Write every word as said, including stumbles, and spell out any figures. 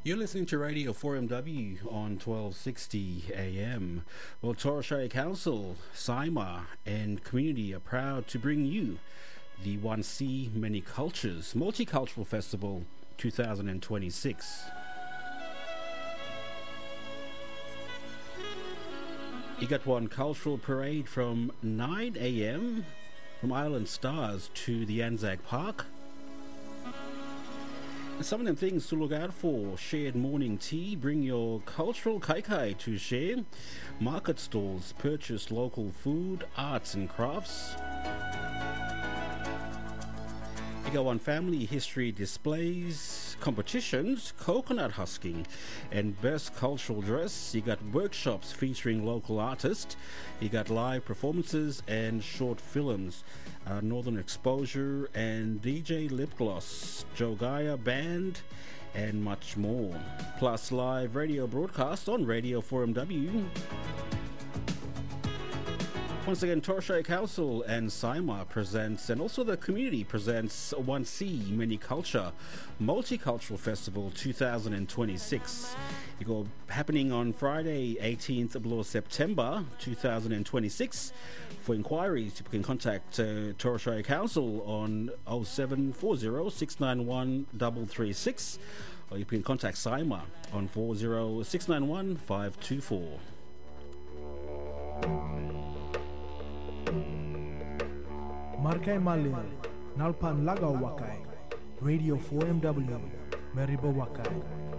You're listening to Radio four M W on twelve sixty A M. Well, Torres Strait Council, SIMA, and community are proud to bring you the One C Many Cultures Multicultural Festival twenty twenty-six. You got one cultural parade from nine A M from Island Stars to the Anzac Park. And some of them things to look out for: shared morning tea, bring your cultural kai-kai to share, market stalls, purchase local food, arts and crafts. You go on family history displays, competitions, coconut husking, and best cultural dress. You got workshops featuring local artists. You got live performances and short films, uh, Northern Exposure and D J Lip Gloss, Joe Gaia Band, and much more. Plus live radio broadcast on Radio four M W. Once again, Torres Strait Council and SIMA presents, and also the community presents, One C Many Culture Multicultural Festival twenty twenty-six. It go happening on Friday, eighteenth of September twenty twenty-six. For inquiries, you can contact uh, Torres Strait Council on oh seven four oh, six nine one, three three six, or you can contact SIMA on four oh six nine one, five two four. Markai Malil, Nalpan Lagaw Wakai, Radio four M W, Meriba Wakai.